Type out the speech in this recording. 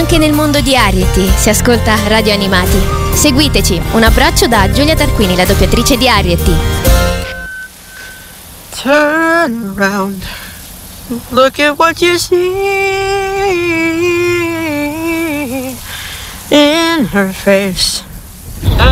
anche nel mondo di Arrietty si ascolta Radio Animati. Seguiteci. Un abbraccio da Giulia Tarquini, la doppiatrice di Arrietty. Turn around, look at what you see in her face.